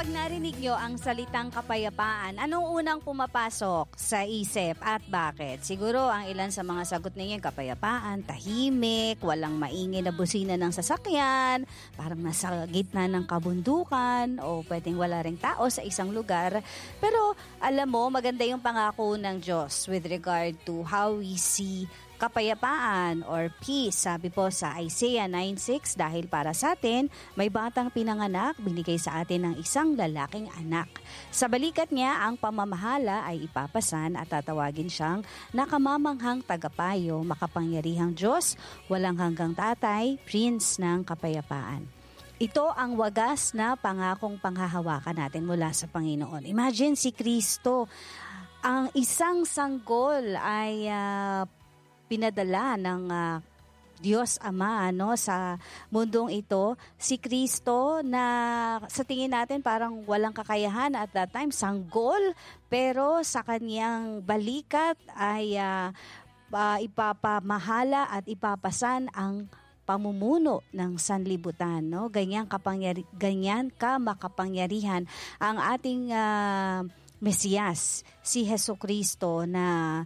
Kapag narinig nyo ang salitang kapayapaan, anong unang pumapasok sa isip at bakit? Siguro ang ilan sa mga sagot ninyo, kapayapaan, tahimik, walang maingay na busina ng sasakyan, parang nasa gitna ng kabundukan, o pwedeng wala ring tao sa isang lugar. Pero alam mo, maganda yung pangako ng Diyos with regard to how we see kapayapaan or peace. Sabi po sa Isaiah 9:6, dahil para sa atin, may batang pinanganak, binigay sa atin ng isang lalaking anak. Sa balikat niya, ang pamamahala ay ipapasan at tatawagin siyang nakamamanghang tagapayo, makapangyarihang Diyos, walang hanggang tatay, Prince ng kapayapaan. Ito ang wagas na pangakong panghahawakan natin mula sa Panginoon. Imagine si Kristo, ang isang sanggol ay pinadala ng Diyos Ama sa mundong ito, si Kristo na sa tingin natin parang walang kakayahan at that time, sanggol, pero sa kanyang balikat ay ipapamahala at ipapasan ang pamumuno ng sanlibutan. Ganyan ka makapangyarihan ang ating Mesiyas, si Hesukristo na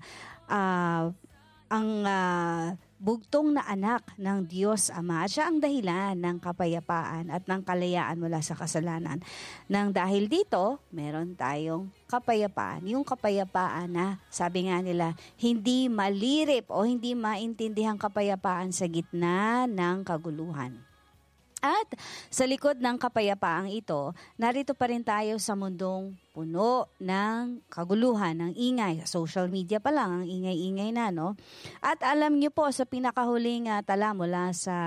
ang bugtong na anak ng Diyos Ama. Siya ang dahilan ng kapayapaan at ng kalayaan mula sa kasalanan. Nang dahil dito, meron tayong kapayapaan. Yung kapayapaan na, sabi nga nila, hindi malirip o hindi maintindihang kapayapaan sa gitna ng kaguluhan. At sa likod ng kapayapaang ito, narito pa rin tayo sa mundong puno ng kaguluhan, ng ingay. Social media pa lang, ang ingay-ingay na, no? At alam niyo po, sa pinakahuling tala mula sa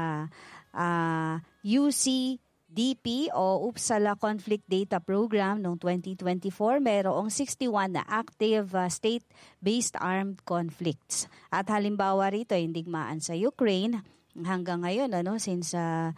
UCDP o Uppsala Conflict Data Program noong 2024, mayroong 61 na active state-based armed conflicts. At halimbawa rito, yung digmaan sa Ukraine, hanggang ngayon, since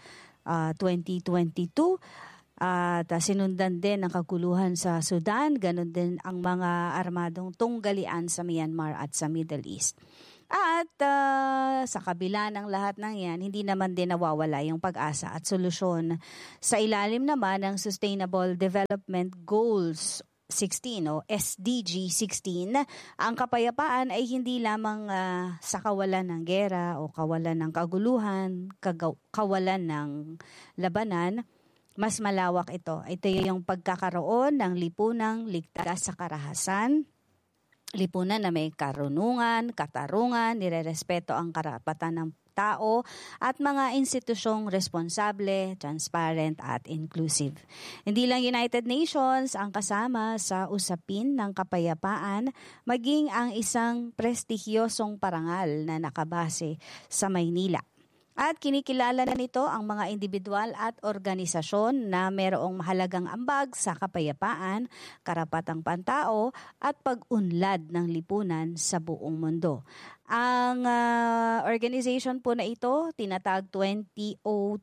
2022, at sinundan din ang kaguluhan sa Sudan, ganun din ang mga armadong tunggalian sa Myanmar at sa Middle East. At sa kabila ng lahat ng yan, hindi naman din nawawala yung pag-asa at solusyon sa ilalim naman ng Sustainable Development Goals 16 o SDG 16. Ang kapayapaan ay hindi lamang sa kawalan ng gera o kawalan ng kaguluhan, kawalan ng labanan. Mas malawak ito. Ito yung pagkakaroon ng lipunang ligtas sa karahasan, lipunan na may karunungan, katarungan, nirerespeto ang karapatan ng tao at mga institusyong responsable, transparent at inclusive. Hindi lang United Nations ang kasama sa usapin ng kapayapaan, maging ang isang prestigyosong parangal na nakabase sa Maynila. At kinikilala na nito ang mga individual at organisasyon na mayroong mahalagang ambag sa kapayapaan, karapatang pantao at pag-unlad ng lipunan sa buong mundo. Ang organization po na ito, tinatag 2002.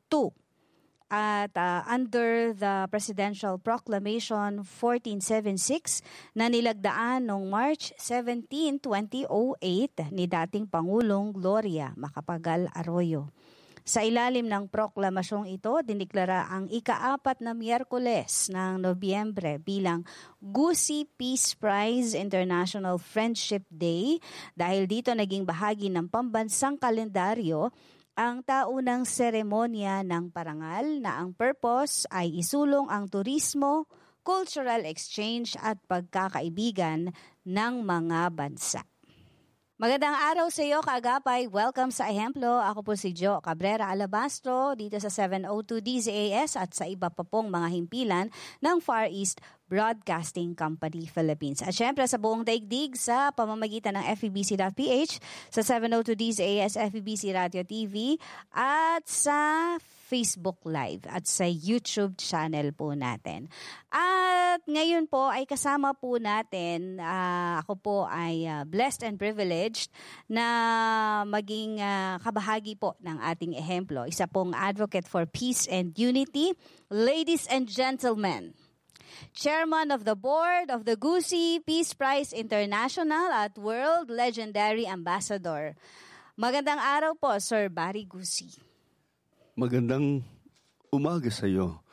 At under the Presidential Proclamation 1476 na nilagdaan noong March 17, 2008 ni dating Pangulong Gloria Macapagal Arroyo. Sa ilalim ng proklamasyong ito, diniklara ang ika-4 na Miyerkules ng Nobyembre bilang Gusi Peace Prize International Friendship Day dahil dito naging bahagi ng pambansang kalendaryo ang taunang seremonya ng parangal na ang purpose ay isulong ang turismo, cultural exchange at pagkakaibigan ng mga bansa. Magandang araw sa iyo, kaagapay. Welcome sa Ehemplo. Ako po si Jo Cabrera Alabastro dito sa 702 DZAS at sa iba pa pong mga himpilan ng Far East Broadcasting Company Philippines. At syempre sa buong daigdig sa pamamagitan ng FEBC.ph, sa 702 DZAS, FEBC Radio TV, at sa Facebook Live at sa YouTube channel po natin. At ngayon po ay kasama po natin, ako po ay blessed and privileged na maging kabahagi po ng ating ehemplo. Isa pong advocate for peace and unity. Ladies and gentlemen, Chairman of the Board of the Gusi Peace Prize International at World Legendary Ambassador. Magandang araw po, Sir Barry Gusi. Magandang umaga sa iyo.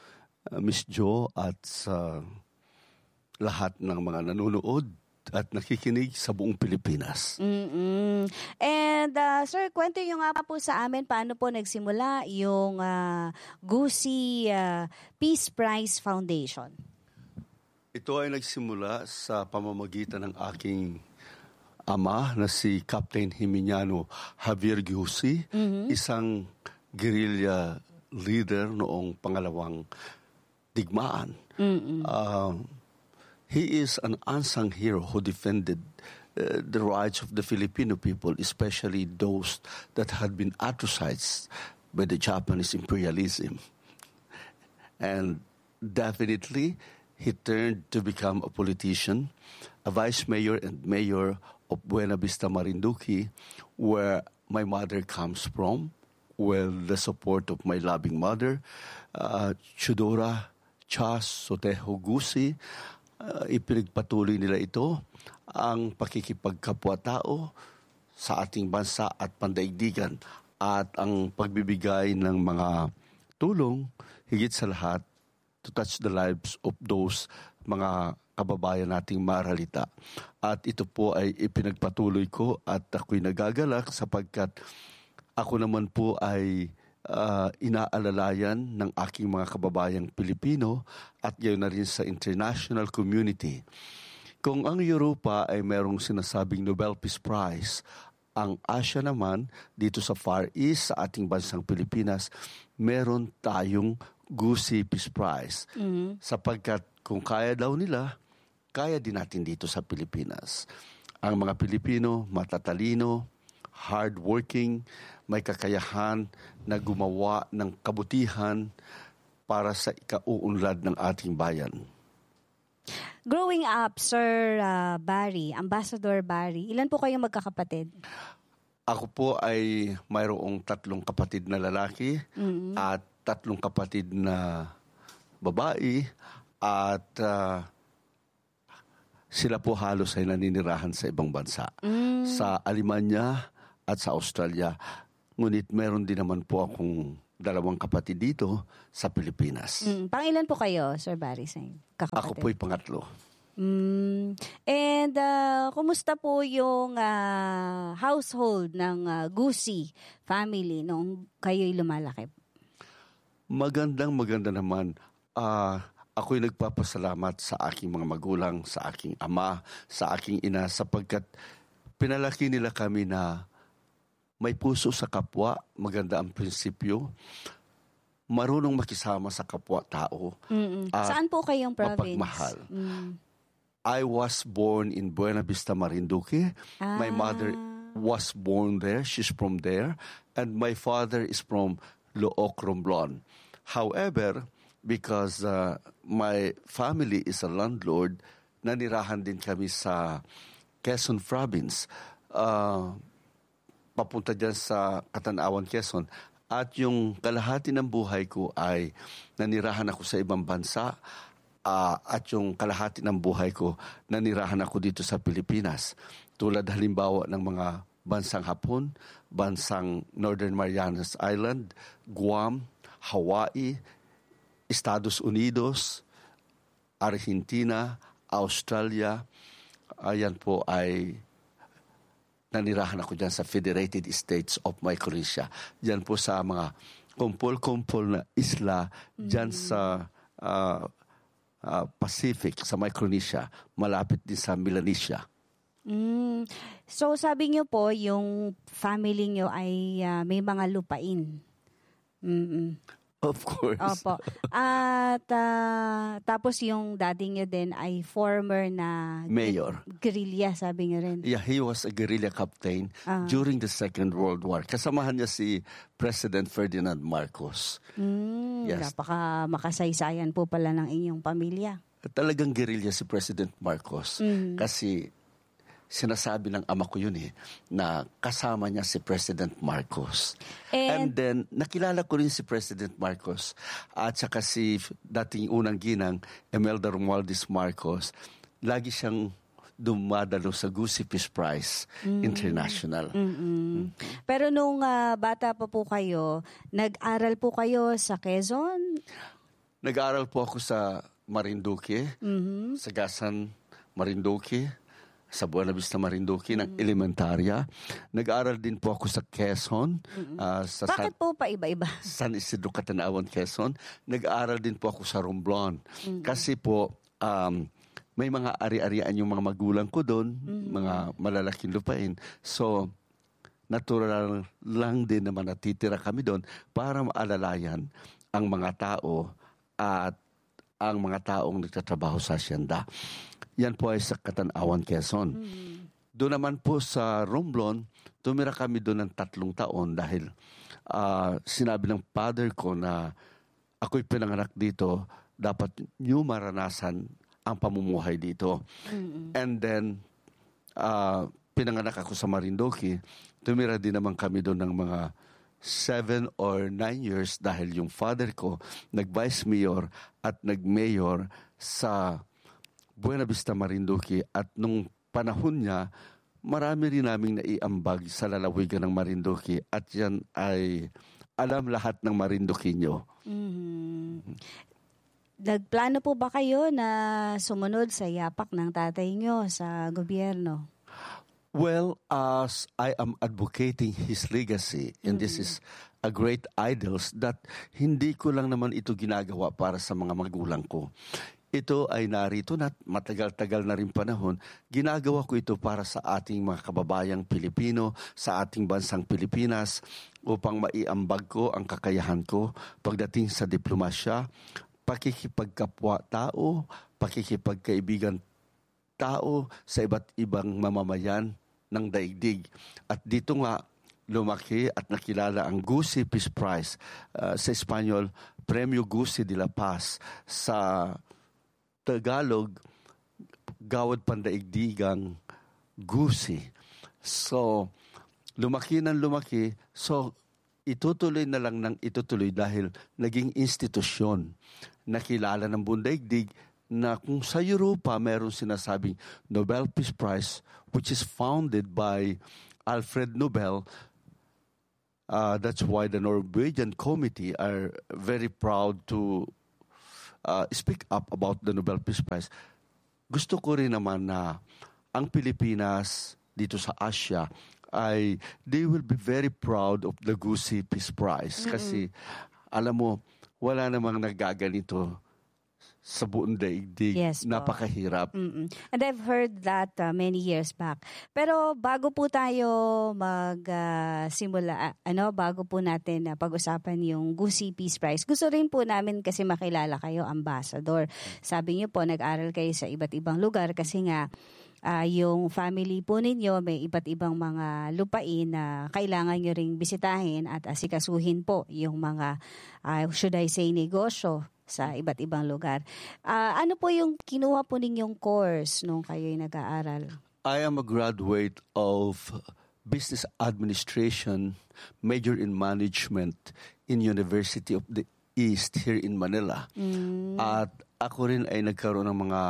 Miss Jo, at sa lahat ng mga nanonood at nakikinig sa buong Pilipinas. And sir, kwento nyo nga po sa amin paano po nagsimula yung Gusi Peace Prize Foundation. Ito ay nagsimula sa pamamagitan ng aking ama na si Captain Jiminiano Javier Gusi, isang guerrilla leader noong pangalawang digmaan. He is an unsung hero who defended the rights of the Filipino people, especially those that had been ostracized by the Japanese imperialism. And definitely, he turned to become a politician, a vice mayor and mayor of Buena Vista, Marinduque, where my mother comes from, with the support of my loving mother, Chudora Chas Sotejo Gusi. Ipinagpatuloy nila ito ang pakikipagkapwa-tao sa ating bansa at pandaigdigan at ang pagbibigay ng mga tulong higit sa lahat to touch the lives of those mga kababayan nating maralita. At ito po ay ipinagpatuloy ko at ako'y nagagalak sapagkat ako naman po ay inaalalayan ng aking mga kababayang Pilipino at gayon na rin sa international community. Kung ang Europa ay merong sinasabing Nobel Peace Prize, ang Asia naman dito sa Far East sa ating bansang Pilipinas, meron tayong Gusi Peace Prize. Sapagkat kung kaya daw nila, kaya din natin dito sa Pilipinas. Ang mga Pilipino, matatalino, hardworking, may kakayahan na gumawa ng kabutihan para sa ikauunlad ng ating bayan. Growing up, Sir Barry, Ambassador Barry, ilan po kayong magkakapatid? Ako po ay mayroong 3 kapatid na lalaki at 3 kapatid na babae at sila po halos ay naninirahan sa ibang bansa. Sa Alemanya at sa Australia. Ngunit meron din naman po akong 2 kapatid dito sa Pilipinas. Pangilan po kayo, Sir Barry, sa kakapatid? Ako po'y pangatlo. And kumusta po yung household ng Gusi family nung kayo'y lumalaki? Maganda naman. Ako'y nagpapasalamat sa aking mga magulang, sa aking ama, sa aking ina, sapagkat pinalaki nila kami na may puso sa kapwa, maganda ang prinsipyo, marunong makisama sa kapwa-tao. Saan po kayong province? Mapagmahal. I was born in Buena Vista, Marinduque. My mother was born there. She's from there. And my father is from Looc, Romblon. However, because my family is a landlord, nanirahan din kami sa Quezon Province. Papunta dyan sa Katanawan, Quezon. At yung kalahati ng buhay ko ay nanirahan ako sa ibang bansa at yung kalahati ng buhay ko nanirahan ako dito sa Pilipinas. Tulad halimbawa ng mga bansang Hapon, bansang Northern Marianas Island, Guam, Hawaii, Estados Unidos, Argentina, Australia. Ayan po ay nanirahan ako dyan sa Federated States of Micronesia. Dyan po sa mga kumpol-kumpol na isla dyan sa Pacific, sa Micronesia, malapit din sa Melanesia. So sabi niyo po, yung family niyo ay may mga lupain. Of course. Opo. At tapos yung daddy niyo din ay former na mayor. Guerrilla, sabi niyo rin. Yeah, he was a guerrilla captain during the Second World War. Kasamahan niya si President Ferdinand Marcos. Yes. Napaka makasaysayan po pala ng inyong pamilya. Talagang guerrilla si President Marcos. Kasi sinasabi ng ama ko yun na kasama niya si President Marcos. And then, nakilala ko rin si President Marcos at saka si dating unang ginang, Imelda Romualdez Marcos. Lagi siyang dumadalo sa Gusi Peace Prize International. Pero nung bata pa po kayo, nag-aral po kayo sa Quezon? Nag-aaral po ako sa Marinduque, sa Gasan Marinduque, sa Buena Vista Marinduque ng elementarya. Nag-aaral din po ako sa Quezon. Sa Bakit po pa iba-iba? San Isidro, Catanawan, Quezon. Nag-aaral din po ako sa Romblon. Kasi po, may mga ari-arian yung mga magulang ko doon, mga malalaking lupain. So, natural lang din naman natitira kami doon para maalalayan ang mga tao at ang mga taong nagtatrabaho sa asyenda. Yan po ay sa Catanawan, Quezon. Doon naman po sa Romblon, tumira kami doon ng 3 taon dahil sinabi ng father ko na ako'y pinanganak dito, dapat niyo maranasan ang pamumuhay dito. And then, pinanganak ako sa Marinduque, tumira din naman kami doon ng mga 7 or 9 years dahil yung father ko nag-vice mayor at nag-mayor sa Buena Vista, Marinduque, at nung panahon niya, marami rin naming naiambag sa lalawigan ng Marinduque at yan ay alam lahat ng Marinduqueño. Nagplano po ba kayo na sumunod sa yapak ng tatay nyo sa gobyerno? Well, as I am advocating his legacy, and this is a great idols, that hindi ko lang naman ito ginagawa para sa mga magulang ko. Ito ay narito na matagal-tagal na rin panahon. Ginagawa ko ito para sa ating mga kababayang Pilipino, sa ating bansang Pilipinas, upang maiambag ko ang kakayahan ko pagdating sa diplomasya, pakikipagkapwa-tao, pakikipagkaibigan tao sa iba't ibang mamamayan ng daigdig. At dito nga, lumaki at nakilala ang Gusi Peace Prize, sa Espanyol, Premio Gusi de la Paz, sa Tagalog, Gawad Pandaigdigang Gusi. So, lumaki ng lumaki. So, itutuloy na lang ng itutuloy dahil naging institusyon na kilala ng buong daigdig na kung sa Europa mayroong sinasabing Nobel Peace Prize, which is founded by Alfred Nobel. That's why the Norwegian Committee are very proud to speak up about the Nobel Peace Prize. Gusto ko rin naman na ang Pilipinas dito sa Asia ay they will be very proud of the Gusi Peace Prize. Kasi alam mo, wala namang nagaganito sa buong daigdig. Yes, napakahirap. And I've heard that many years back. Pero bago po tayo magsimula, bago po natin pag-usapan yung Gusi Peace Prize, gusto rin po namin kasi makilala kayo, Ambassador. Sabi niyo po, nag-aral kayo sa iba't ibang lugar kasi nga yung family po ninyo may iba't ibang mga lupain na kailangan nyo ring bisitahin at asikasuhin po yung mga, should I say, negosyo sa iba't ibang lugar. Ano po yung kinuha po ninyong course nung kayo'y nag-aaral? I am a graduate of Business Administration, major in Management in University of the East here in Manila. At ako rin ay nagkaroon ng mga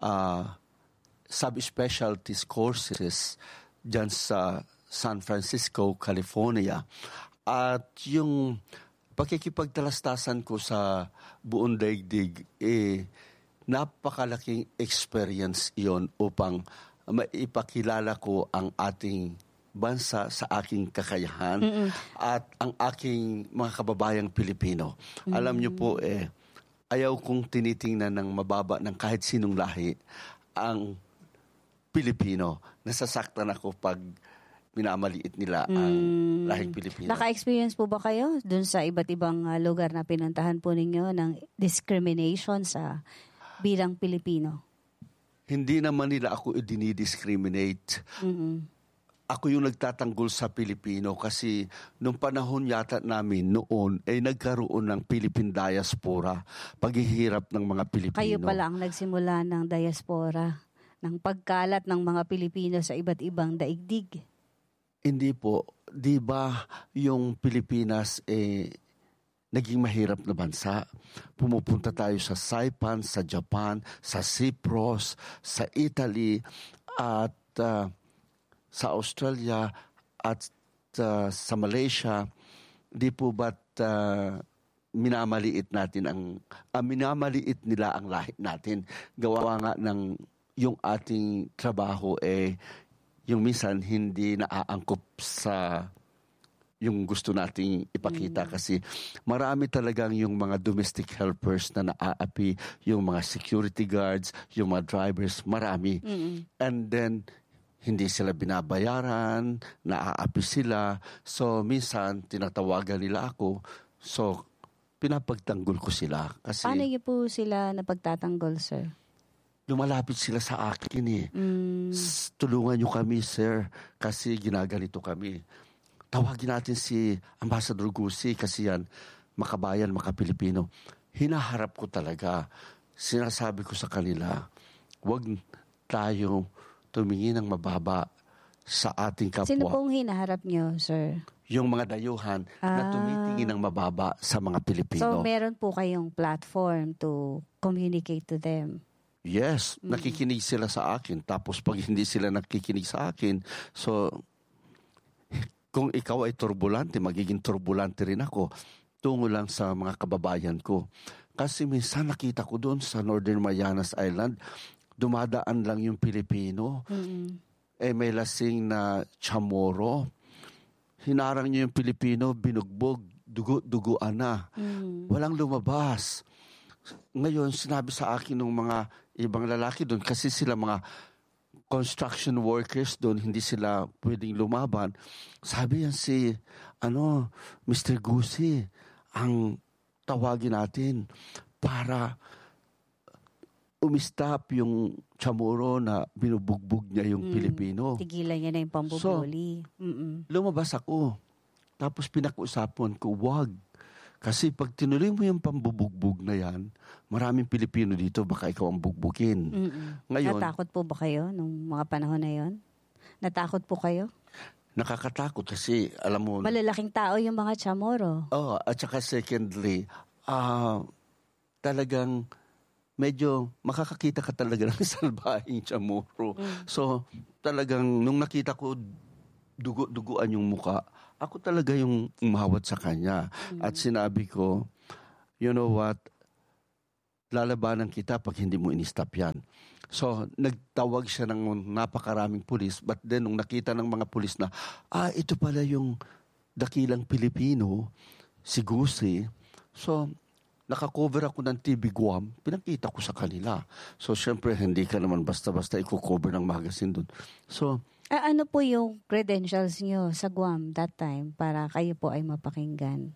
subspecialties courses dyan sa San Francisco, California. At yung pakikipagtalastasan ko sa buong daigdig, napakalaking experience iyon upang maipakilala ko ang ating bansa sa aking kakayahan at ang aking mga kababayang Pilipino. Alam niyo po, ayaw kong tinitingnan ng mababa ng kahit sinong lahi ang Pilipino. Nasasaktan ako pag minamaliit nila ang lahing Pilipino. Naka-experience po ba kayo dun sa iba't ibang lugar na pinuntahan po ninyo ng discrimination sa bilang Pilipino? Hindi naman nila ako dinidiscriminate. Ako yung nagtatanggol sa Pilipino kasi nung panahon yata namin noon ay nagkaroon ng Philippine diaspora, paghihirap ng mga Pilipino. Kayo pala ang nagsimula ng diaspora, ng pagkalat ng mga Pilipino sa iba't ibang daigdig. Hindi po. Di ba yung Pilipinas naging mahirap na bansa? Pumupunta tayo sa Saipan, sa Japan, sa Cyprus, sa Italy, at sa Australia, at sa Malaysia. Di po ba't minamaliit nila ang lahi natin. Gawa nga ng yung ating trabaho yung minsan hindi naaangkop sa yung gusto nating ipakita kasi marami talagang yung mga domestic helpers na naaapi, yung mga security guards, yung mga drivers, marami. And then, hindi sila binabayaran, naaapi sila. So, minsan, tinatawagan nila ako. So, pinapagtanggol ko sila. Kasi, paano niyo po sila napagtatanggol, sir? lumalapit sila sa akin Tulungan niyo kami, sir, kasi ginaganito kami. Tawagin natin si Ambassador Gusi kasi yan, makabayan, makapilipino. Hinaharap ko talaga. Sinasabi ko sa kanila, huwag tayo tumingin ng mababa sa ating kapwa. Sino pong hinaharap niyo, sir? Yung mga dayuhan na tumitingin ng mababa sa mga Pilipino. So, meron po kayong platform to communicate to them? Yes, nakikinig sila sa akin. Tapos pag hindi sila nakikinig sa akin, so kung ikaw ay turbulante, magiging turbulante rin ako tungo lang sa mga kababayan ko. Kasi minsan nakita ko doon sa Northern Marianas Island, dumadaan lang yung Pilipino. May lasing na chamorro. Hinarang niyo yung Pilipino, binugbog, duguan na. Walang lumabas. Ngayon, sinabi sa akin ng mga ibang lalaki doon, kasi sila mga construction workers doon, hindi sila pwedeng lumaban. Sabi yan si Mr. Gusi, ang tawagin natin para umistap yung chamorro na binubugbog niya yung Pilipino. Tigilan niya na yung pambubuli. Lumabas ako. Tapos pinag-usapan ko, wag. Kasi pag tinuloy mo yung pambubugbog na yan, maraming Pilipino dito, baka ikaw ang bugbugin. Ngayon, natakot po ba kayo nung mga panahon na yon? Natakot po kayo? Nakakatakot kasi, alam mo... Malalaking tao yung mga chamorro. At saka secondly, talagang medyo makakakita ka talaga ng salbahing chamorro. So, talagang nung nakita ko duguan yung muka, ako talaga yung umawat sa kanya. At sinabi ko, you know what, lalabanan kita pag hindi mo in-stop yan. So, nagtawag siya ng napakaraming pulis, but then nung nakita ng mga pulis na, ito pala yung dakilang Pilipino, si Gusi. So, nakakover ako ng TV Guam, pinakita ko sa kanila. So, syempre, hindi ka naman basta-basta i-cover ng magazine doon. So, ano po yung credentials nyo sa Guam that time para kayo po ay mapakinggan?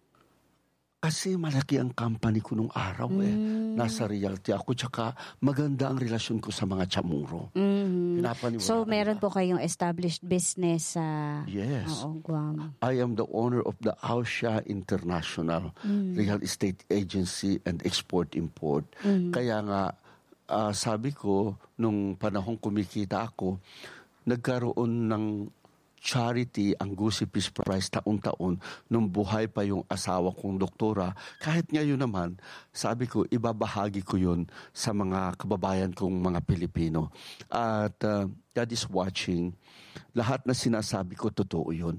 Kasi malaki ang company ko nung araw Nasa realty ako, tsaka maganda ang relasyon ko sa mga chamorro. So, meron po kayong established business sa Guam? I am the owner of the Aussia International Real Estate Agency and Export-Import. Kaya nga, sabi ko, nung panahong kumikita ako, nagkaroon ng charity ang Gusi Peace Prize taon-taon nung buhay pa yung asawa kong doktora. Kahit ngayon naman, sabi ko, ibabahagi ko yun sa mga kababayan kong mga Pilipino. At God is watching. Lahat na sinasabi ko, totoo yun.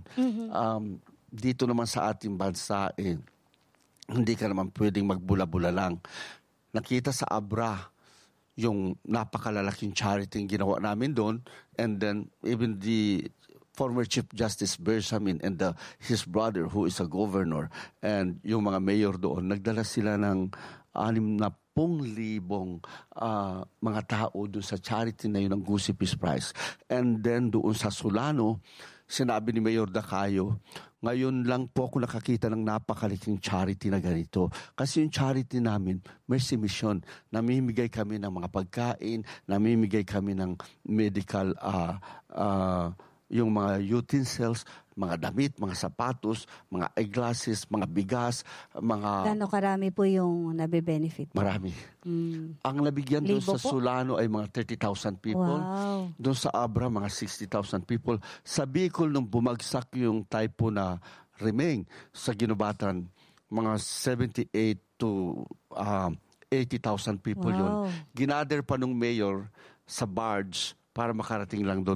Dito naman sa ating bansa, hindi ka naman pwedeng magbula-bula lang. Nakita sa Abra, yung napakalalaking charity yung ginawa namin doon, and then even the former Chief Justice Bersamin and his brother who is a governor and yung mga mayor doon, nagdala sila ng 60,000 mga tao doon sa charity na yun ng Gusi Peace Prize. And then doon sa Solano, sinabi ni Mayor Dacayo, ngayon lang po ako nakakita ng napakaliking charity na ganito. Kasi yung charity namin, Mercy Mission, namimigay kami ng mga pagkain, namimigay kami ng medical, yung mga utensils, mga damit, mga sapatos, mga eyeglasses, mga bigas, mga... Gano'ng karami po yung nabe-benefit? Marami. Ang nabigyan doon sa Solano ay mga 30,000 people. Wow. Doon sa Abra, mga 60,000 people. Sa Bicol, nung bumagsak yung typo na Remeng, sa Ginubatan, mga 78 to 80,000 people yun. Ginather pa nung mayor sa barge para makarating lang doon.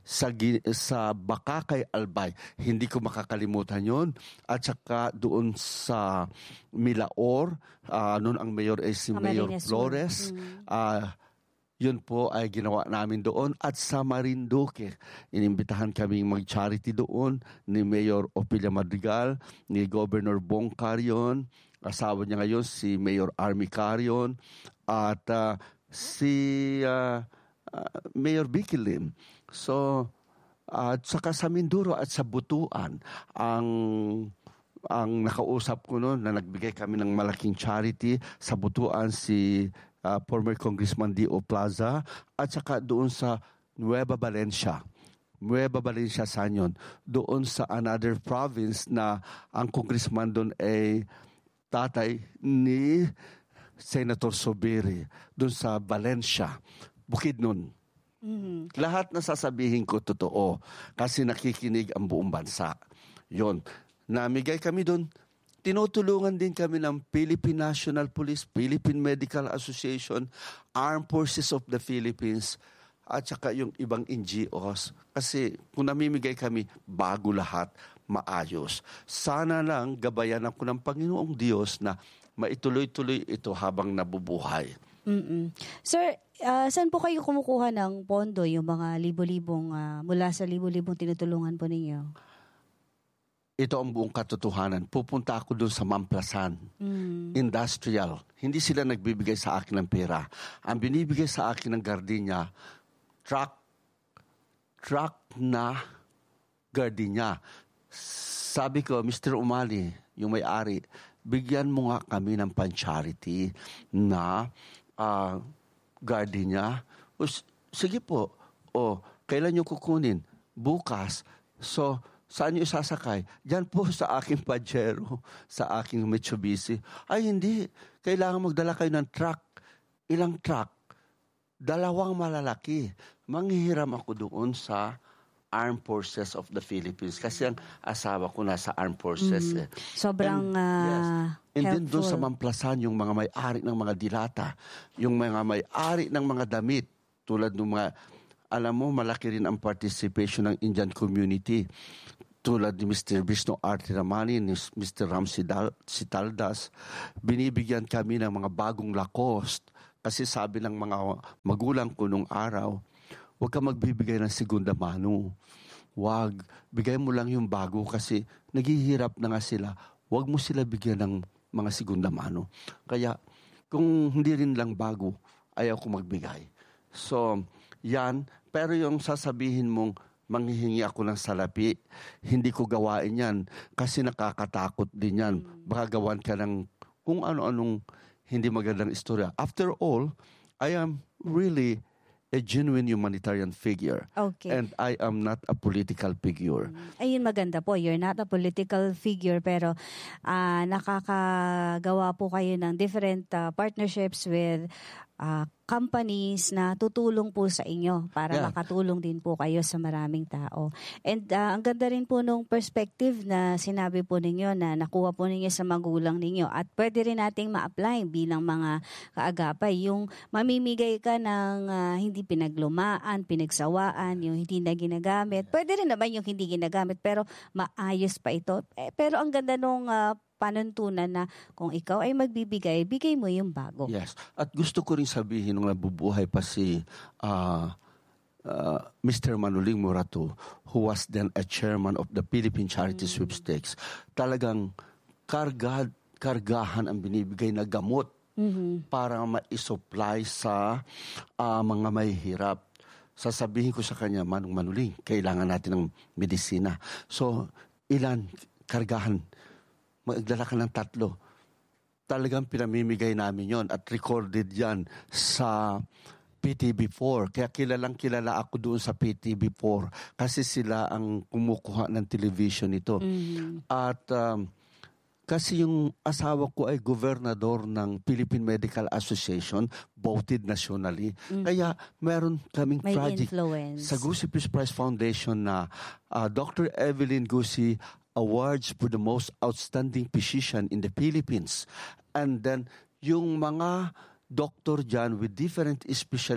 sa Bakakay, Albay. Hindi ko makakalimutan yon. At saka doon sa Milaor, noon ang mayor ay si Mayor Camarines Flores. Yun po ay ginawa namin doon. At sa Marinduque, inimbitahan kaming mag-charity doon ni Mayor Opilia Madrigal, ni Governor Bong Carion, asawa niya ngayon si Mayor Army Carion, at si Mayor Vicky Lim. So, at saka sa Mindoro at sa Butuan, ang nakausap ko noon na nagbigay kami ng malaking charity sa Butuan si former Congressman D.O. Plaza, at saka doon sa Nueva Valencia, Sanyon, doon sa another province na ang congressman doon ay tatay ni Senator Sobiri, doon sa Valencia, Bukidnon. Lahat na sasabihin ko totoo kasi nakikinig ang buong bansa. Yon, namigay kami doon. Tinutulungan din kami ng Philippine National Police, Philippine Medical Association, Armed Forces of the Philippines, at saka yung ibang NGOs. Kasi kung namimigay kami, bago lahat, maayos. Sana lang gabayan ako ng Panginoong Diyos na maituloy-tuloy ito habang nabubuhay. Sir, saan po kayo kumukuha ng pondo, yung mga libo-libong, mula sa libo-libong tinutulungan po ninyo? Ito ang buong katotohanan. Pupunta ako doon sa Mamplasan, industrial. Hindi sila nagbibigay sa akin ng pera. Ang binibigay sa akin ng gardenia, truck na gardenia. Sabi ko, Mr. Umali, yung may-ari, bigyan mo nga kami ng pan-charity na gardenia. Sige po. Kailan nyo kukunin? Bukas. So, saan nyo isasakay? Diyan po sa aking Pajero, sa aking Mitsubishi. Ay, hindi. Kailangan magdala kayo ng truck. Ilang truck? 2 malalaki. Manghihiram ako doon sa Armed Forces of the Philippines. Kasi ang asawa ko nasa Armed Forces. Sobrang And then doon helpful. sa Mamplasan, yung mga may-ari ng mga dilata, yung mga may-ari ng mga damit, tulad ng mga, alam mo, malaki rin ang participation ng Indian community. Tulad ni Mr. Vishnu R. Ramani, ni Mr. Ram Sitaldas, binibigyan kami ng mga bagong Lacoste. Kasi sabi ng mga magulang ko nung araw, huwag ka magbibigay ng segunda mano. Huwag. Bigay mo lang yung bago kasi naghihirap na nga sila. Huwag mo sila bigyan ng mga segunda mano. Kaya kung hindi rin lang bago, ayaw ko magbigay. So, yan. Pero yung sasabihin mong manghihingi ako ng salapi, hindi ko gawain yan kasi nakakatakot din yan. Baka gawan ka ng kung ano-anong hindi magandang istorya. After all, I am really a genuine humanitarian figure. Okay. And I am not a political figure. Ayun, maganda po. You're not a political figure pero nakakagawa po kayo ng different partnerships with companies na tutulong po sa inyo para makatulong din po kayo sa maraming tao. And ang ganda rin po nung perspective na sinabi po ninyo na nakuha po ninyo sa magulang ninyo at pwede rin nating ma-apply bilang mga kaagapay. Yung mamimigay ka ng hindi pinaglumaan, pinagsawaan, yung hindi na ginagamit. Pwede rin naman yung hindi ginagamit pero maayos pa ito. Pero ang ganda nung panuntunan na kung ikaw ay magbibigay, bigay mo yung bago. Yes. At gusto ko rin sabihin nung nabubuhay pa si Mr. Manuling Morato, who was then a chairman of the Philippine Charity Sweepstakes, talagang kargahan ang binibigay na gamot para ma-supply sa mga mahihirap. Sasabihin ko sa kanya, Manong Manuling, kailangan natin ng medisina. So, ilan kargahan? Magdala ka ng 3. Talagang pinamimigay namin yon at recorded yan sa PTV4. Kaya kilala ako doon sa PTV4 kasi sila ang kumukuha ng television nito. At kasi yung asawa ko ay gobernador ng Philippine Medical Association, voted nationally. Kaya meron kaming may project influence sa Gusi Peace Prize Foundation na Dr. Evelyn Gusi Awards for the most outstanding physician in the Philippines. And then, yung mga doctor dyan with different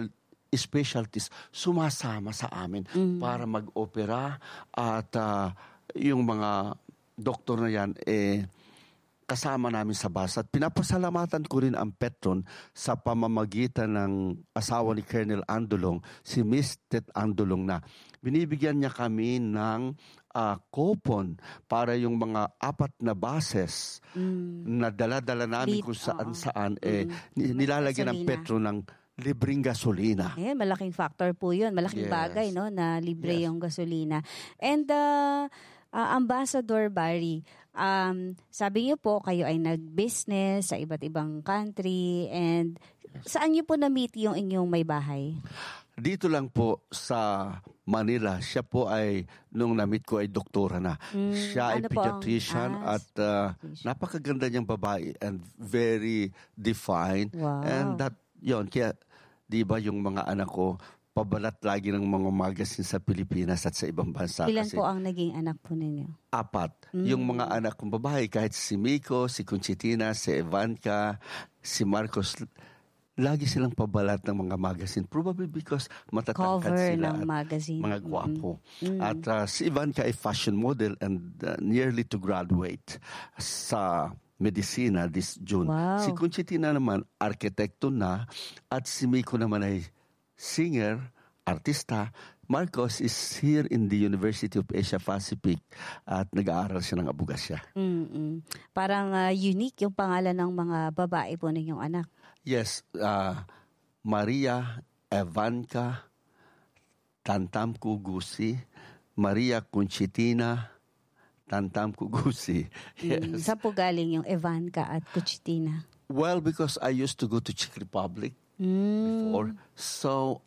specialties sumasama sa amin para mag-opera at yung mga doktor na yan kasama namin sa bus. At pinapasalamatan ko rin ang Petron sa pamamagitan ng asawa ni Colonel Andulong, si Miss Tet Andulong, na binibigyan niya kami ng coupon para yung mga 4 na buses na dala-dala namin kung saan-saan nilalagyan ng Petron ng libreng gasolina. Malaking factor po yun. Malaking bagay, no, na libre yung gasolina. And Ambassador Barry, sabi niyo po kayo ay nag-business sa iba't ibang country, and saan niyo po na-meet yung inyong may bahay? Dito lang po sa Manila. Siya po ay, nung na-meet ko, ay doktora na. Siya ay pediatrician at napakaganda niyang babae and very defined. Wow. And that, yun, kaya, di ba yung mga anak ko, pabalat lagi ng mga magazine sa Pilipinas at sa ibang bansa. Ilan po ang naging anak po ninyo? 4. Yung mga anak kong babae, kahit si Miko, si Conchitina, si Evanka, si Marcos, lagi silang pabalat ng mga magazine. Probably because matatangkad Cover sila ng at magazine. mga gwapo. At si Evanka ay fashion model and nearly to graduate sa medicina this June. Wow. Si Conchitina naman, arkitekto na, at si Miko naman ay singer, artista. Marcos is here in the University of Asia Pacific at nag-aaral siya ng abugasya. Parang unique yung pangalan ng mga babae po ninyong anak. Yes, Maria Evanka Tantam Kugusi, Maria Conchitina Tantam Kugusi. Yes. Saan po galing yung Evanka at Conchitina? Well, because I used to go to Czech Republic before. So,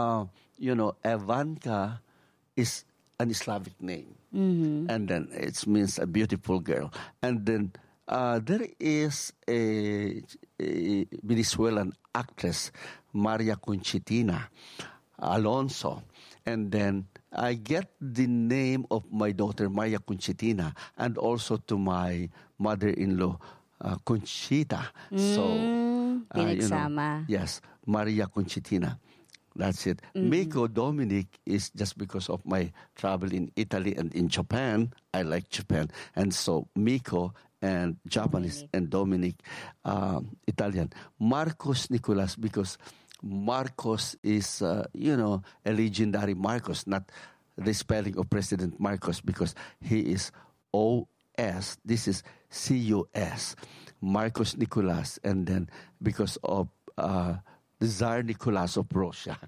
Evanka is an Slavic name. And then it means a beautiful girl. And then there is a Venezuelan actress, Maria Conchitina Alonso. And then I get the name of my daughter, Maria Conchitina, and also to my mother-in-law, Conchita. So, pinagsama. Yes, Maria Conchitina. That's it. Miko Dominic is just because of my travel in Italy and in Japan. I like Japan. And so Miko and Japanese and Dominic, Italian. Marcos Nicolas, because Marcos is, a legendary Marcos, not the spelling of President Marcos, because he is O-S. This is C-U-S. Marcos Nicolas. And then because of the Tsar Nicolas of Russia.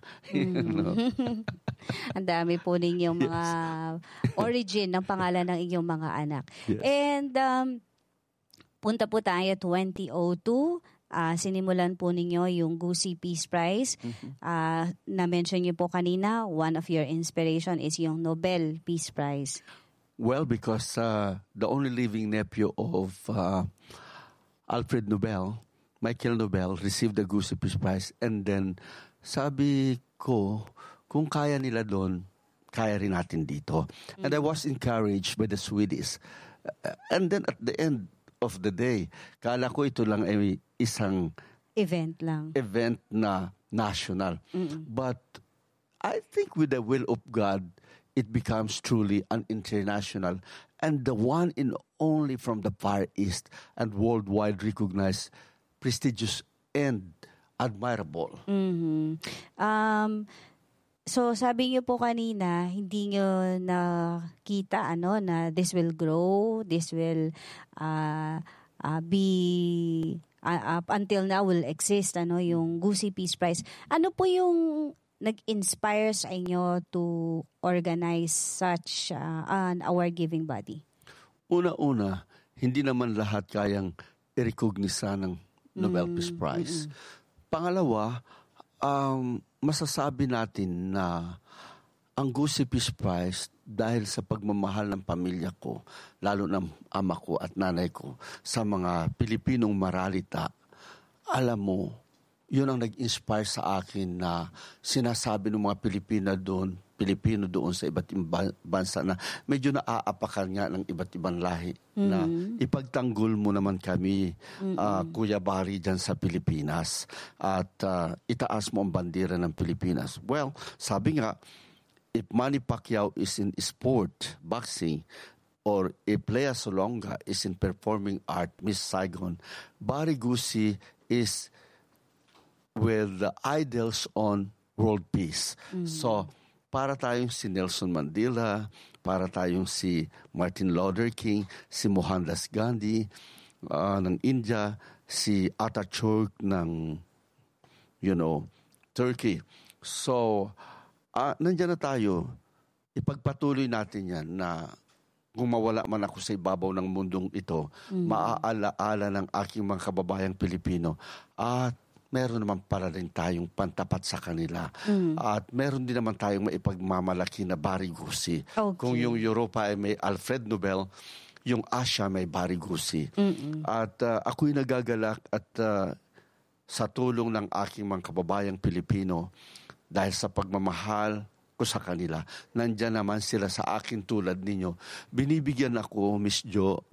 Ang dami po ninyong mga origin ng pangalan ng inyong mga anak. Yes. And punta po tayo 2002. Sinimulan po ninyo yung Gusi Peace Prize. Na-mention niyo po kanina, one of your inspiration is yung Nobel Peace Prize. Well, because the only living nephew of Alfred Nobel, Michael Nobel, received the Gusi Peace Prize. And then, sabi ko, kung kaya nila doon, kaya rin natin dito. And I was encouraged by the Swedish. And then at the end of the day, kala ko ito lang ay isang event na national. But I think with the will of God, it becomes truly an international and the one and only from the Far East and worldwide recognized, prestigious and admirable. So sabi niyo po kanina, hindi niyo nakita na this will grow, this will be up until now will exist yung Gusi Peace Prize. Ano po yung nag-inspire sa inyo to organize such an award-giving body? Una-una, hindi naman lahat kayang i-recognisa ng Nobel Peace Prize. Pangalawa, masasabi natin na ang Gusi Peace Prize, dahil sa pagmamahal ng pamilya ko, lalo ng ama ko at nanay ko, sa mga Pilipinong maralita, alam mo, yun ang nag-inspire sa akin na sinasabi ng mga Pilipino doon sa iba't ibang bansa na medyo naaapakan nga ng iba't ibang lahi na ipagtanggol mo naman kami, Kuya Barry, dyan sa Pilipinas at itaas mo ang bandera ng Pilipinas. Well, sabi nga, if Manny Pacquiao is in sport, boxing, or if Lea Salonga is in performing art, Miss Saigon, Barry Gusi is with the idols on world peace. So, para tayong si Nelson Mandela, para tayong si Martin Luther King, si Mohandas Gandhi ng India, si Ataturk ng, Turkey. So, nandiyan na tayo. Ipagpatuloy natin yan na kung mawala man ako sa ibabaw ng mundong ito, maaalaala ng aking mga kababayang Pilipino at meron naman para rin tayong pantapat sa kanila. At meron din naman tayong maipagmamalaki na Barry Gusi. Okay. Kung yung Europa ay may Alfred Nobel, yung Asia may Barry Gusi. At ako'y nagagalak at sa tulong ng aking mga kababayang Pilipino, dahil sa pagmamahal ko sa kanila, nandyan naman sila sa akin tulad ninyo. Binibigyan ako, Miss Jo,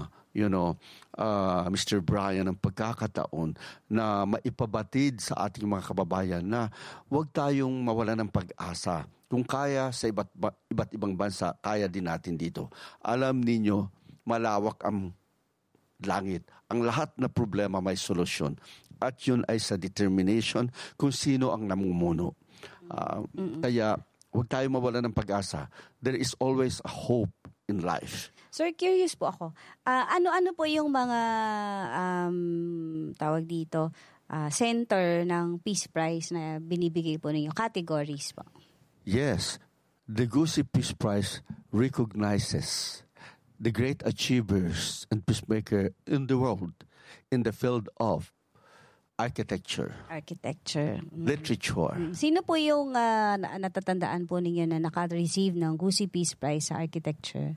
Mr. Brian, ng pagkakataon na maipabatid sa ating mga kababayan na huwag tayong mawala ng pag-asa. Kung kaya sa iba't ibang bansa, kaya din natin dito. Alam ninyo, malawak ang langit. Ang lahat na problema may solusyon. At yun ay sa determination kung sino ang namumuno. Kaya huwag tayong mawala ng pag-asa. There is always a hope in life. Sir, curious po ako. Ano po yung mga tawag dito, center ng Peace Prize na binibigay po ninyo? Categories po. Yes. The Gusi Peace Prize recognizes the great achievers and peacemaker in the world in the field of architecture. Literature. Sino po yung natatandaan po ninyo na naka-receive ng Gusi Peace Prize sa architecture?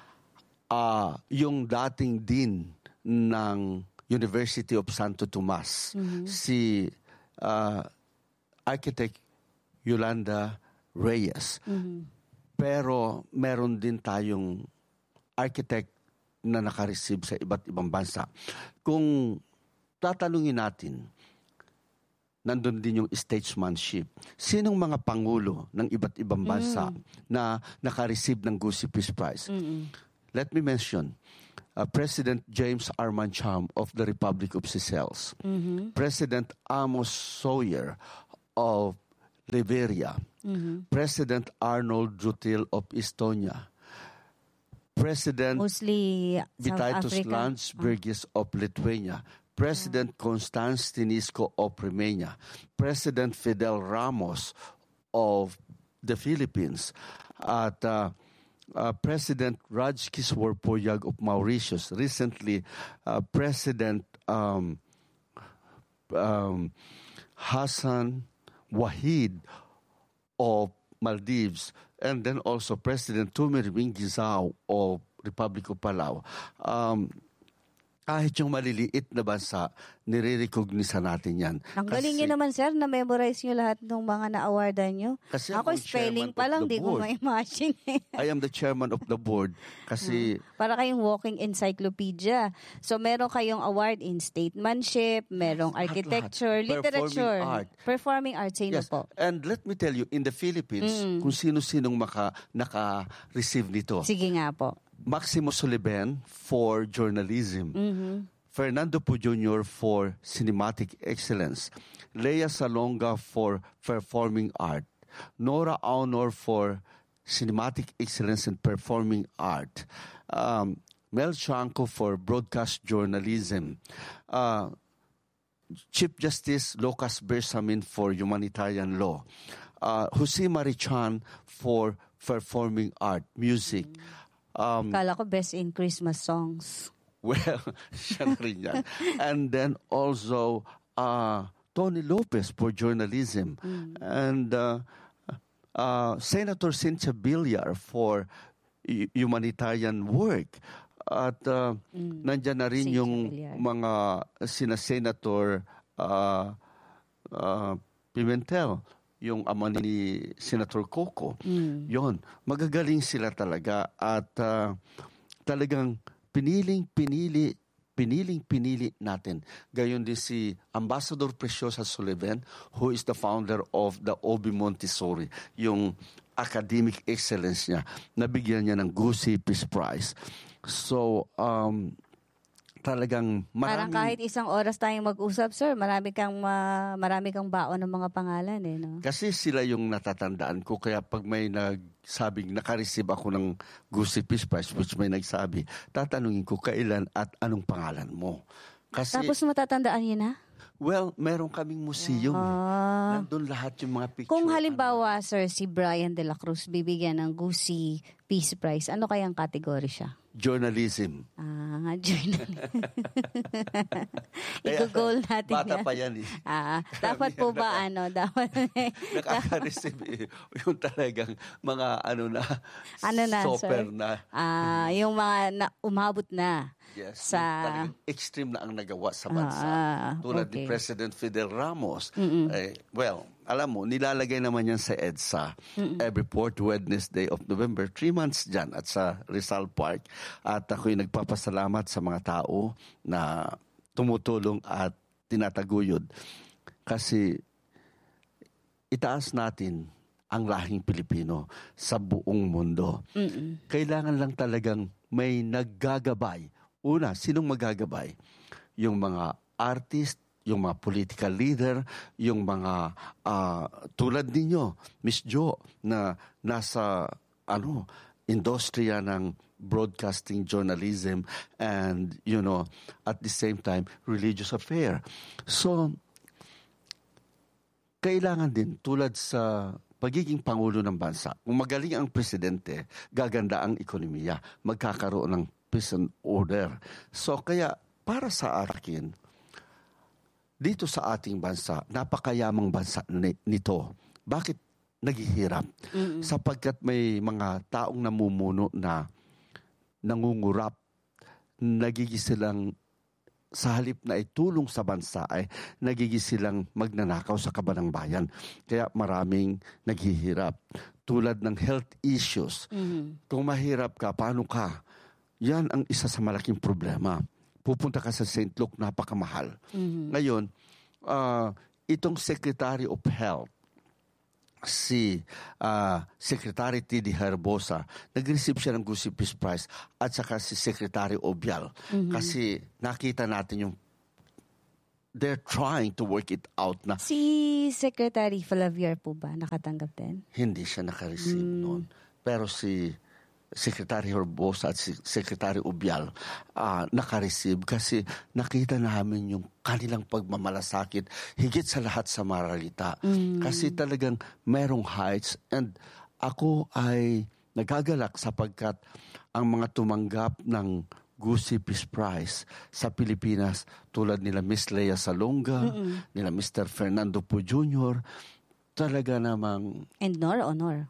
Yung dating dean ng University of Santo Tomas, si architect Yolanda Reyes. Pero meron din tayong architect na naka-receive sa iba't ibang bansa. Kung tatanungin natin, nandun din yung statesmanship. Sinong mga pangulo ng iba't ibang bansa na naka-receive ng Gusi Peace Prize? Let me mention President James R. Mancham of the Republic of Seychelles, President Amos Sawyer of Liberia, President Arnold Jutil of Estonia, President Vytautas Landsbergis of Lithuania, President Constance Tinisco of Romania, President Fidel Ramos of the Philippines, at President Raj Kishore Poyag of Mauritius. Recently, President Hassan Wahid of Maldives, and then also President Tumir Minggizao of Republic of Palau. Kahit yung maliliit na bansa, nire-recognize natin yan. Ang galing nyo naman, sir, na-memorize nyo lahat ng mga na-awardan nyo. Ako, spelling pa lang, di ko ma-imagine. I am the chairman of the board. Kasi para kayong walking encyclopedia. So, meron kayong award in statesmanship, merong architecture, literature, performing arts. Yes. Po. And let me tell you, in the Philippines, kung sino-sinong naka-receive nito. Sige nga po. Maximo Soliben for journalism, Fernando Po Jr. for cinematic excellence, Lea Salonga for performing art, Nora Aunor for cinematic excellence and performing art, Mel Chanco for broadcast journalism, Chief Justice Lucas Bersamin for humanitarian law, Jose Marichan for performing art, music. Kala ko best in Christmas songs. Well, siya na rin yan. And then also, Tony Lopez for journalism. And Senator Cynthia Villar for humanitarian work. At nandyan na rin yung mga sina-Senator Pimentel, yung ama ni Senator Coco. Yon, magagaling sila talaga at talagang piniling-pinili natin. Gayon din si Ambassador Preciosa Sullivan, who is the founder of the Obi Montessori, yung academic excellence niya. Nabigyan niya ng Gusi Peace Prize. So, talagang Parang kahit isang oras tayong mag-usap, sir, marami kang baon ng mga pangalan eh, no? Kasi sila yung natatandaan ko, kaya pag may nagsabing nakareceive ako ng Gusi Peace Prize, which may nagsabi, tatanungin ko kailan at anong pangalan mo. Kasi, Tapos matatandaan yun, ha? well, meron kaming museum. Nandun lahat yung mga picture. Kung halimbawa, sir, si Brian De La Cruz bibigyan ng Gusi Peace Prize, ano kayang kategory siya? Journalism. Journalism. I-goal natin Bata pa yan eh. Dapat po ba dapat nakaka-receive yung talagang mga super sir? na. Yung mga umabot na. Yes. Sa talagang extreme na ang nagawa sa bansa. Tulad ni President Fidel Ramos. Alam mo, nilalagay naman yan sa EDSA every fourth Wednesday of November, 3 months dyan at sa Rizal Park. At ako'y nagpapasalamat sa mga tao na tumutulong at tinataguyod. Kasi itaas natin ang lahing Pilipino sa buong mundo. Kailangan lang talagang may naggagabay. Una, sinong magagabay? Yung mga artist, yung mga political leader, yung mga tulad ninyo, Miss Jo, na nasa industriya ng broadcasting journalism and, at the same time, religious affair. So, kailangan din, tulad sa pagiging pangulo ng bansa, kung magaling ang presidente, gaganda ang ekonomiya, magkakaroon ng peace and order. So, kaya, para sa akin, dito sa ating bansa, napakayamang bansa nito. Bakit naghihirap? Sapagkat may mga taong namumuno na nangungurap, nagigisilang sa halip na itulong sa bansa ay nagigisilang magnanakaw sa kabanang bayan. Kaya maraming naghihirap. Tulad ng health issues. Kung mahirap ka, paano ka? Yan ang isa sa malaking problema. Pupunta ka sa St. Luke, napakamahal. Ngayon, itong Secretary of Health, si Secretary T.D. Herbosa, nag-receive siya ng Gusi Peace Prize at saka si Secretary Obial. Kasi nakita natin yung they're trying to work it out na. Si Secretary Flavier po ba nakatanggap din? Hindi siya naka-receive noon. Pero si Secretary Herbosa at si Secretary Ubial naka-receive kasi nakita namin yung kanilang pagmamalasakit higit sa lahat sa maralita. Kasi talagang merong heights and ako ay nagagalak sapagkat ang mga tumanggap ng Gusi Peace Prize sa Pilipinas tulad nila Miss Lea Salonga, nila Mr. Fernando Po Jr., talaga namang And Nora Honor.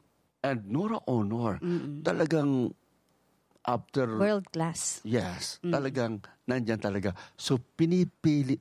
Talagang after world class. Yes, talagang nandyan talaga. So pinipili.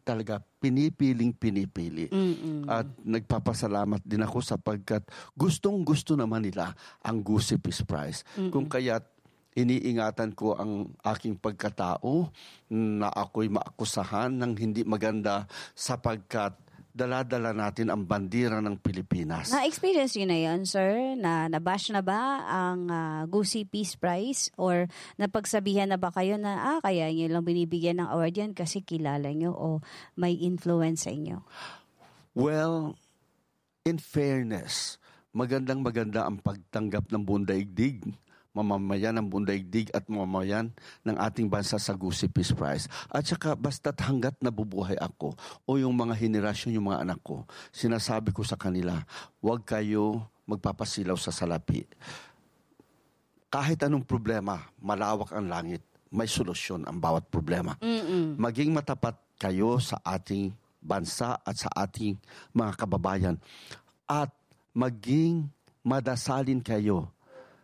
At nagpapasalamat din ako sapagkat gustong-gusto naman nila ang Gusi Peace Prize. Kung kaya't iniingatan ko ang aking pagkatao na ako'y maakusahan ng hindi maganda sapagkat dala-dala natin ang bandera ng Pilipinas. Na-experience yun na yun, sir? Na-bash na ba ang Gusi Peace Prize? Or napagsabihan na ba kayo na, kaya nyo lang binibigyan ng award yan kasi kilala nyo o may influence sa inyo? Well, in fairness, magandang-maganda ang pagtanggap ng buong daigdig, mamamayan ng buong daigdig at mamamayan ng ating bansa sa Gusi Peace Prize. At saka basta't hanggat nabubuhay ako o yung mga henerasyon, yung mga anak ko, sinasabi ko sa kanila, huwag kayo magpapasilaw sa salapi. Kahit anong problema, malawak ang langit, may solusyon ang bawat problema. Maging matapat kayo sa ating bansa at sa ating mga kababayan. At maging madasalin kayo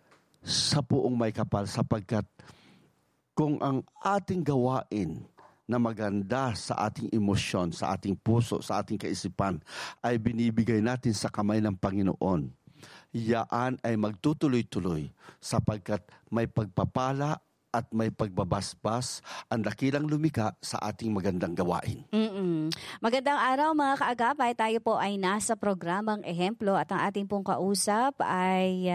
sa buong may kapal sapagkat kung ang ating gawain na maganda sa ating emosyon, sa ating puso, sa ating kaisipan, ay binibigay natin sa kamay ng Panginoon. Yaan ay magtutuloy-tuloy sapagkat may pagpapala at may pagbabasbas ang dakilang lumikha sa ating magandang gawain. Magandang araw mga kaagapay. Tayo po ay nasa programang Ehemplo at ang ating pong kausap ay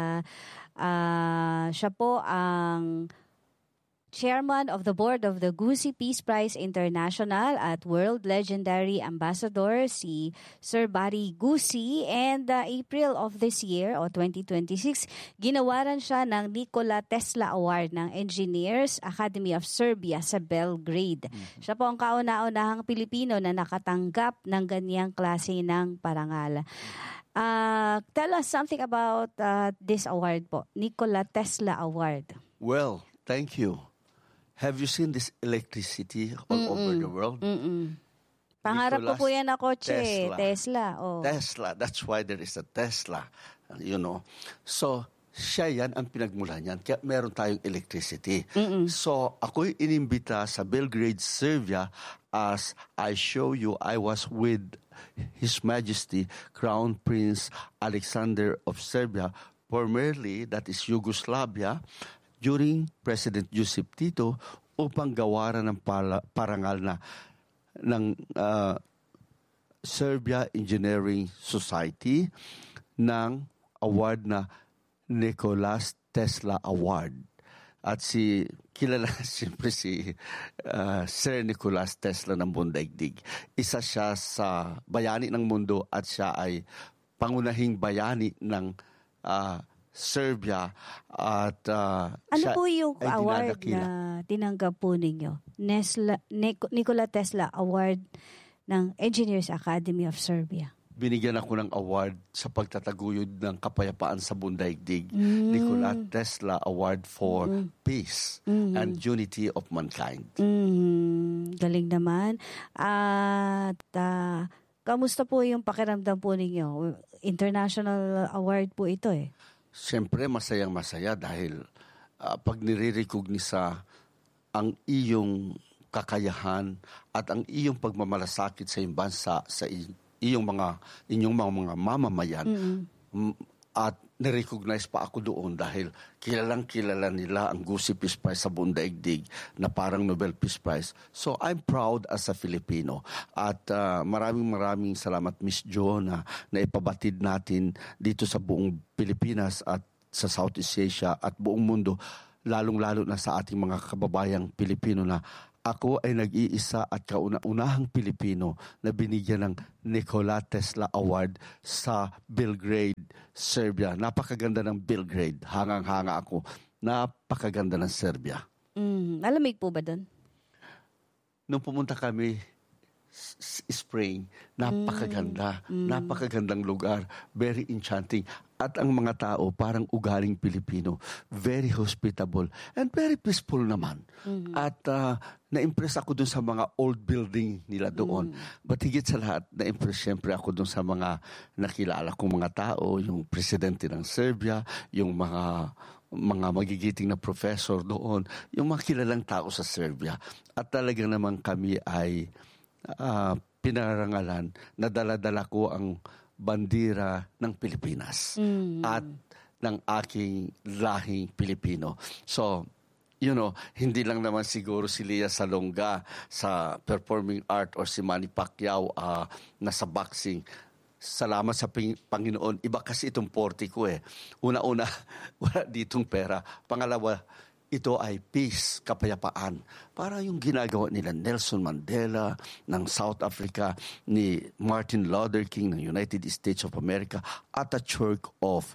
siya po ang Chairman of the Board of the Gusi Peace Prize International at World Legendary Ambassador si Sir Barry Gusi, and April of this year o 2026 ginawaran siya ng Nikola Tesla Award ng Engineers Academy of Serbia sa Belgrade. Siya po ang kauna-unahang Pilipino na nakatanggap ng ganyang klase ng parangal. Tell us something about this award po, Nikola Tesla Award. Well, thank you. Have you seen this electricity all over the world? Pangarap ko po yan na kotse. Tesla. Oh. Tesla. That's why there is a Tesla. So, siya yan ang pinagmula niyan. Kaya meron tayong electricity. So, ako'y inimbita sa Belgrade, Serbia, as I show you, I was with His Majesty Crown Prince Alexander of Serbia, formerly, that is Yugoslavia, during President Joseph Tito upang gawaran ng parangal ng Serbia Engineering Society ng award na Nicholas Tesla Award. At kilala siyempre si Sir Nicholas Tesla ng buong daigdig. Isa siya sa bayani ng mundo at siya ay pangunahing bayani ng Serbia at ano po yung award na tinanggap po ninyo? Nikola Tesla Award ng Engineers Academy of Serbia. Binigyan ako ng award sa pagtataguyod ng kapayapaan sa buong daigdig. Nikola Tesla Award for Peace and Unity of Mankind. Galing naman. At kamusta po yung pakiramdam po ninyo? International award po ito eh. Siyempre, masayang-masaya dahil pag nire-recognisa ang iyong kakayahan at ang iyong pagmamalasakit sa iyong bansa, sa inyong mga mamamayan, at nirecognize pa ako doon dahil kilalang-kilala nila ang Gusi Peace Prize sa buong daigdig na parang Nobel Peace Prize. So I'm proud as a Filipino. At maraming salamat Miss Jo na ipabatid natin dito sa buong Pilipinas at sa Southeast Asia at buong mundo, lalong-lalo na sa ating mga kababayang Pilipino na ako ay nag-iisa at kauna-unahang Pilipino na binigyan ng Nikola Tesla Award sa Belgrade, Serbia. Napakaganda ng Belgrade. Hangang-hanga ako. Napakaganda ng Serbia. Malamig po ba doon? Nung pumunta kami, spring, napakaganda. Napakagandang lugar. Very enchanting. At ang mga tao, parang ugaling Pilipino. Very hospitable. And very peaceful naman. At na-impress ako dun sa mga old building nila doon. But higit sa lahat, na-impress siyempre ako dun sa mga nakilala kong mga tao, yung presidente ng Serbia, yung mga magigiting na professor doon, yung mga kilalang tao sa Serbia. At talaga naman kami ay pinarangalan na dala-dala ko ang bandera ng Pilipinas at ng aking lahing Pilipino. So, hindi lang naman siguro si Lea Salonga sa performing art or si Manny Pacquiao na sa boxing. Salamat sa Panginoon. Iba kasi itong 40 ko eh. Una-una, wala ditong pera. Pangalawa, ito ay peace, kapayapaan. Para yung ginagawa nila Nelson Mandela ng South Africa, ni Martin Luther King ng United States of America, at the Church of,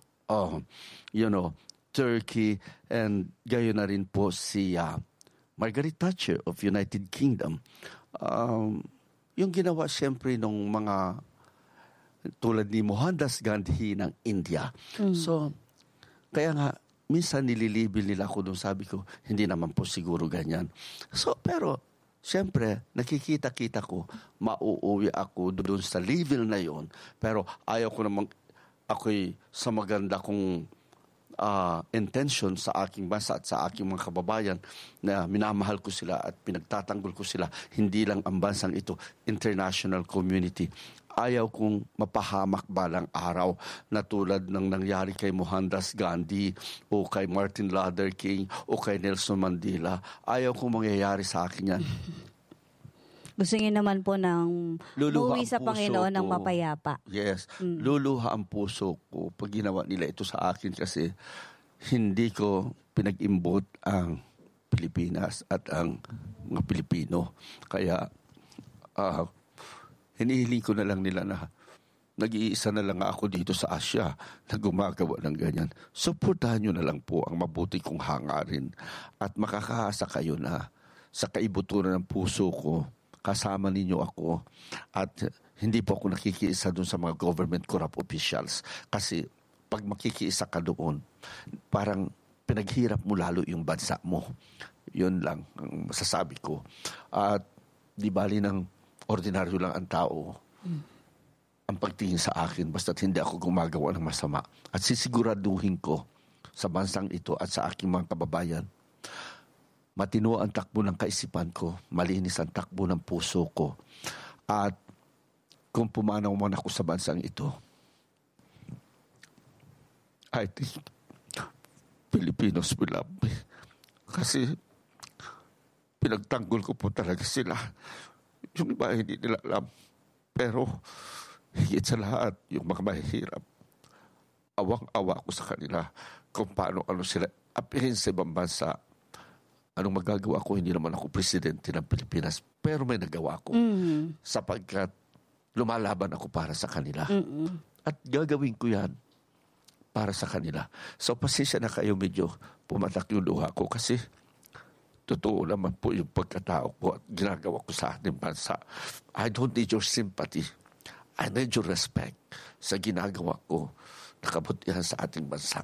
Turkey, and gayon na rin po si Margaret Thatcher of United Kingdom. Yung ginawa siyempre ng mga tulad ni Mohandas Gandhi ng India. So, kaya nga, minsan nililibil nila ako doon, sabi ko, hindi naman po siguro ganyan. So, pero, siyempre, nakikita-kita ko, mauuwi ako doon sa level na yon. Pero ayaw ko namang, ako'y sa maganda kong intention sa aking bansa at sa aking mga kababayan na minamahal ko sila at pinagtatanggol ko sila, hindi lang ang bansang ito, international community. Ayaw kong mapahamak balang araw na tulad ng nangyari kay Mohandas Gandhi o kay Martin Luther King o kay Nelson Mandela. Ayaw kong mangyayari sa akin yan. Gusto niyo naman po ng umuwi sa Panginoon ng mapayapa. Yes. Luluha ang puso ko pag ginawa nila ito sa akin kasi hindi ko pinag-imbot ang Pilipinas at ang mga Pilipino. Kaya hinihiling ko na lang nila na nag-iisa na lang ako dito sa Asia na gumagawa ng ganyan. Suportahan nyo na lang po ang mabuti kong hangarin at makakaasa kayo na sa kaibuturan ng puso ko, kasama ninyo ako at hindi po ako nakikiisa doon sa mga government corrupt officials. Kasi pag makikiisa ka doon, parang pinaghirap mo lalo yung bansa mo. Yun lang ang masasabi ko. At di bali ng ordinaryo lang ang tao ang pagtingin sa akin basta't hindi ako gumagawa ng masama. At sisiguraduhin ko sa bansang ito at sa aking mga kababayan, matino ang takbo ng kaisipan ko, malinis ang takbo ng puso ko. At kung pumanaw man ako sa bansang ito, I think Filipinos will love me. Kasi pinagtanggol ko po talaga sila. Yung iba hindi nila alam. Pero higit sa lahat, yung mga mahihirap, awang-awa ko sa kanila kung paano sila apihin sa ibang bansa. Anong magagawa ko? Hindi naman ako presidente ng Pilipinas. Pero may nagawa ko. Sapagkat lumalaban ako para sa kanila. At gagawin ko yan para sa kanila. So pasensya na kayo, medyo pumatak yung luha ko kasi totoo naman po yung pagkatao ko at ginagawa ko sa ating bansa. I don't need your sympathy. I need your respect sa ginagawa ko na kabutihan sa ating bansa.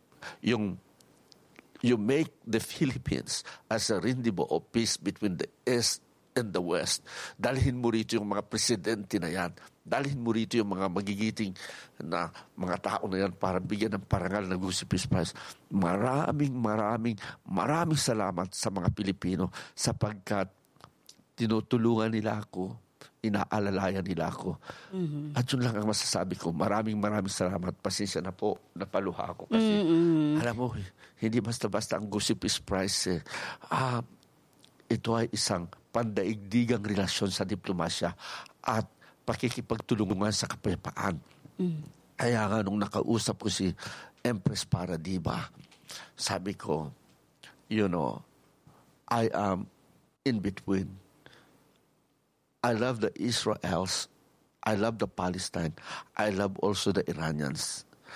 You make the Philippines as a rendezvous of peace between the East and the West. Dalhin mo rito yung mga presidente na yan. Dalhin mo rito yung mga magigiting na mga tao na yan para bigyan ng parangal ng Gusi Peace Prize. Maraming salamat sa mga Pilipino sapagkat tinutulungan nila ako, inaalalayan nila ako. At yun lang ang masasabi ko. Maraming salamat. Pasensya na po, napaluha ako kasi alam mo, hindi basta-basta ang Gusi Peace Prize. Ito ay isang pandaigdigang relasyon sa diplomasya at pakikipagtulungan sa kapayapaan. Kaya nga nung nakausap ko si Empress Paradiba, sabi ko, I am in between. I love the Israels. I love the Palestine. I love also the Iranians.